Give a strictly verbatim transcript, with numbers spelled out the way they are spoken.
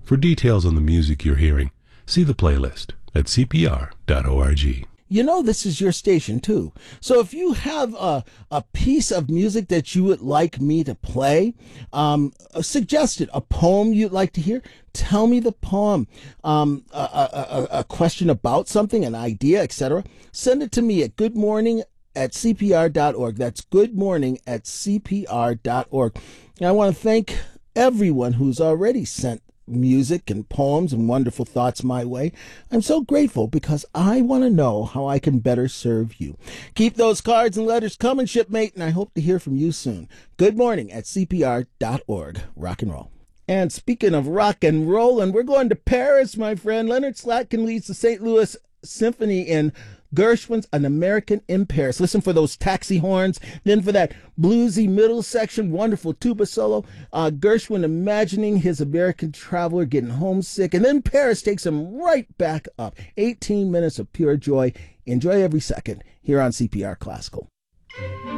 For details on the music you're hearing, see the playlist at c p r dot org. You know, this is your station, too. So if you have a, a piece of music that you would like me to play, um, suggest it, a poem you'd like to hear, tell me the poem, um, a, a, a, a question about something, an idea, et cetera. Send it to me at goodmorning at c p r dot org. That's goodmorning at c p r dot org. And I want to thank everyone who's already sent music and poems and wonderful thoughts my way. I'm so grateful because I want to know how I can better serve you. Keep those cards and letters coming, shipmate, and I hope to hear from you soon. Good morning at c p r dot org. Rock and roll. And speaking of rock and rollin', we're going to Paris, my friend. Leonard Slatkin leads the Saint Louis Symphony in Gershwin's An American in Paris. Listen for those taxi horns. Then for that bluesy middle section, wonderful tuba solo. Uh, Gershwin imagining his American traveler getting homesick. And then Paris takes him right back up. eighteen minutes of pure joy. Enjoy every second here on C P R Classical.